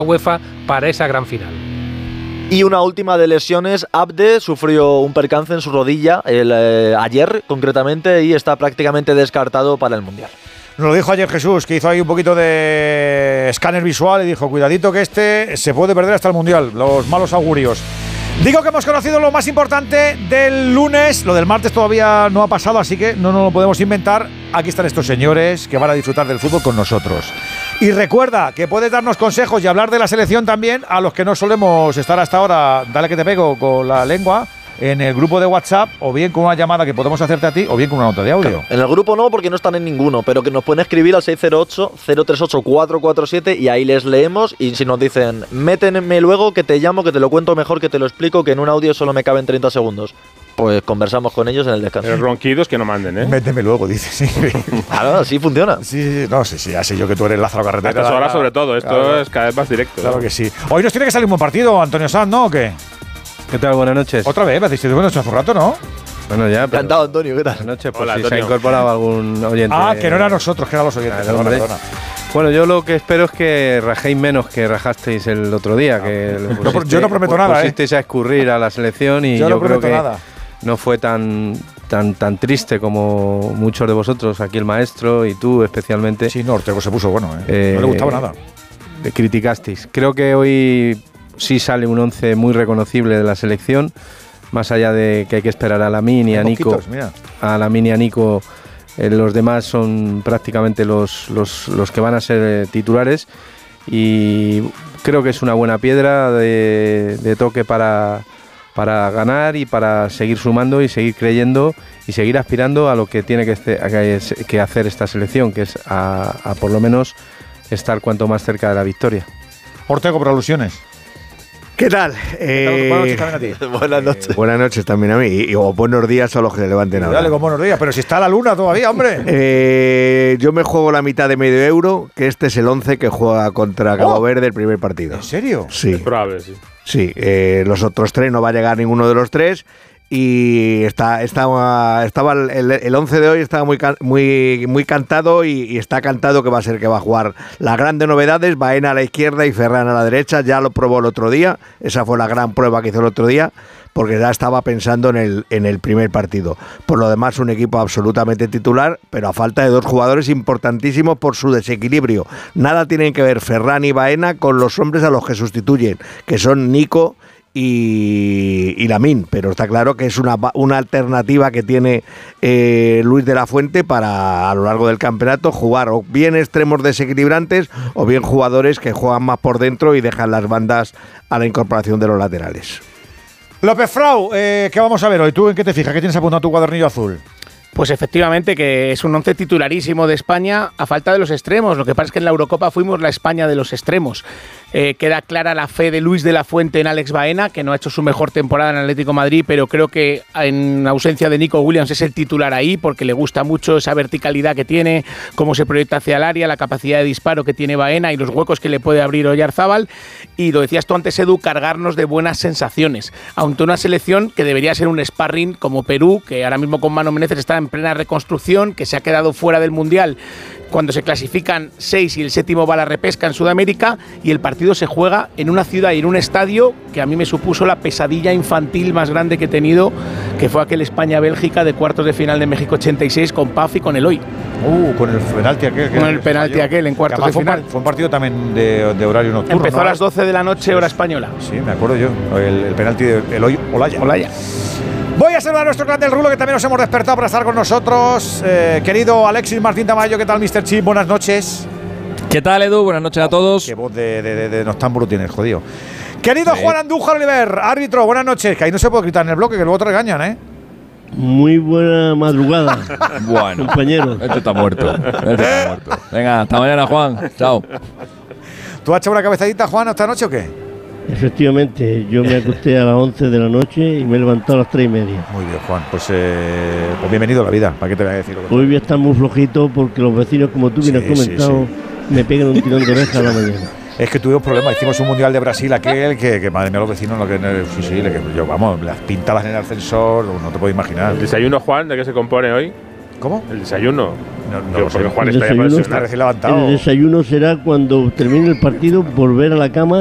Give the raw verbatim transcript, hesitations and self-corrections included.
UEFA para esa gran final. Y una última de lesiones, Abde sufrió un percance en su rodilla el, eh, ayer concretamente y está prácticamente descartado para el Mundial. Nos lo dijo ayer Jesús, que hizo ahí un poquito de escáner visual y dijo, cuidadito que este se puede perder hasta el Mundial, los malos augurios. Digo que hemos conocido lo más importante del lunes, lo del martes todavía no ha pasado, así que no nos lo podemos inventar. Aquí están estos señores que van a disfrutar del fútbol con nosotros. Y recuerda que puedes darnos consejos y hablar de la selección también a los que no solemos estar hasta ahora, dale que te pego con la lengua, en el grupo de WhatsApp, o bien con una llamada que podemos hacerte a ti, o bien con una nota de audio. Claro, en el grupo no, porque no están en ninguno, pero que nos pueden escribir al seis cero ocho, cero tres ocho, cuatro cuatro siete y ahí les leemos. Y si nos dicen, métenme luego que te llamo, que te lo cuento mejor, que te lo explico, que en un audio solo me caben treinta segundos, pues conversamos con ellos en el descanso. Los ronquidos que no manden, ¿eh? Méteme luego, dice, sí. Claro, así funciona. Sí, sí, no, sí, sí, ya sé yo que tú eres Lázaro Carretera. A estas horas sobre todo, esto claro, es cada vez más directo. Claro, ¿no? Que sí. Hoy nos tiene que salir un buen partido, Antonio Sanz, ¿no? ¿O qué? ¿Qué tal? Buenas noches. Otra vez, me has dicho buenas noches hace un rato, ¿no? Bueno, ya. Encantado, Antonio, ¿qué tal? Buenas noches, pues Hola, si Antonio. se ha incorporado algún oyente. Ah, que no era nosotros, que eran los oyentes. Claro, Perdona, hombre. perdona. Bueno, yo lo que espero es que rajéis menos que rajasteis el otro día. Ah, que no, pusiste, yo no prometo nada, ¿eh? Pusisteis a escurrir a la selección y yo, yo, no creo prometo que nada. no fue tan, tan, tan triste como muchos de vosotros, aquí el maestro y tú especialmente. Sí, no, Ortego se puso bueno, ¿eh? Eh, no le gustaba nada. Le criticasteis. Creo que hoy sí sale un once muy reconocible de la selección. Más allá de que hay que esperar a Lamine y a Nico, Poquitos, mira. a Lamine y a Nico, eh, los demás son prácticamente los, los, los que van a ser eh, titulares y creo que es una buena piedra de, de toque para, para ganar y para seguir sumando y seguir creyendo y seguir aspirando a lo que tiene que, este, que, que hacer esta selección, que es a, a por lo menos estar cuanto más cerca de la victoria. Ortego, por alusiones. ¿Qué tal? Eh, buenas noches también a ti. Buenas noches. Eh, buenas noches también a mí. Y, o buenos días a los que se levanten ahora. Dale con buenos días, pero si está la luna todavía, hombre. Eh, yo me juego la mitad de medio euro, que este es el once que juega contra Cabo Oh. Verde el primer partido. ¿En serio? Sí. Es probable, sí. Sí, eh, los otros tres no va a llegar ninguno de los tres. Y está, estaba, estaba el, el once de hoy estaba muy, muy, muy cantado y, y está cantado que va a ser que va a jugar las grandes novedades, Baena a la izquierda y Ferran a la derecha. Ya lo probó el otro día, esa fue la gran prueba que hizo el otro día, porque ya estaba pensando en el, en el primer partido. Por lo demás, un equipo absolutamente titular, pero a falta de dos jugadores importantísimos por su desequilibrio. Nada tienen que ver Ferran y Baena con los hombres a los que sustituyen, que son Nico y, y Lamine, pero está claro que es una, una alternativa que tiene eh, Luis de la Fuente para a lo largo del campeonato jugar o bien extremos desequilibrantes o bien jugadores que juegan más por dentro y dejan las bandas a la incorporación de los laterales. López Frau, eh, ¿qué vamos a ver hoy? ¿Tú en qué te fijas? ¿Qué tienes apuntado en tu cuadernillo azul? Pues efectivamente que es un once titularísimo de España a falta de los extremos. Lo que pasa es que en la Eurocopa fuimos la España de los extremos. Eh, queda clara la fe de Luis de la Fuente en Alex Baena, que no ha hecho su mejor temporada en Atlético de Madrid, pero creo que en ausencia de Nico Williams es el titular ahí, porque le gusta mucho esa verticalidad que tiene, cómo se proyecta hacia el área, la capacidad de disparo que tiene Baena y los huecos que le puede abrir Oyarzábal. Y lo decías tú antes, Edu, cargarnos de buenas sensaciones. Aunque una selección que debería ser un sparring como Perú, que ahora mismo con Manu Menezes está en plena reconstrucción, que se ha quedado fuera del Mundial cuando se clasifican seis y el séptimo va a la repesca en Sudamérica, y el partido se juega en una ciudad y en un estadio que a mí me supuso la pesadilla infantil más grande que he tenido, que fue aquel España-Bélgica de cuartos de final de México ochenta y seis con Paf y con Eloy. Uh, con el penalti aquel. Con el penalti falló. aquel en cuartos de fue final. Un, fue un partido también de, de horario nocturno. Empezó ¿no? a las doce de la noche, hora española. Sí, me acuerdo yo. El, el penalti de Eloy Olaya. Olaya. Voy a saludar a nuestro clan del Rulo, que también nos hemos despertado para estar con nosotros. Eh, querido Alexis Martín Tamayo, ¿qué tal, mister Chip? Buenas noches. ¿Qué tal, Edu? Buenas noches a todos. Qué voz de, de, de, de noctámbulo tienes, jodido. Querido Sí. Juan Andújar Oliver, árbitro, buenas noches. Que ahí no se puede gritar en el bloque, que luego te regañan, ¿eh? Muy buena madrugada, Bueno, compañeros. este está muerto. Este está muerto. Venga, hasta mañana, Juan. Chao. ¿Tú has echado una cabezadita, Juan, esta noche o qué? Efectivamente, yo me acosté a las once de la noche y me he levantado a las tres y media. Muy bien, Juan. Pues, eh, pues bienvenido a la vida. ¿Para qué te voy a decir lo que Hoy voy a estar muy flojito porque los vecinos, como tú bien has Sí, sí, comentado, me pegan un tirón de oreja a la mañana. Es que tuvimos problemas, hicimos un mundial de Brasil aquel, que, que madre mía, los vecinos, lo que, sí, sí, le- que yo, vamos, las pintadas en el ascensor, no te puedo imaginar. ¿El desayuno, Juan, de qué se compone hoy? ¿Cómo? El desayuno. No, no Digo, lo sé. porque Juan El está ya desayuno para Está recién levantado. El desayuno será cuando termine el partido, volver a la cama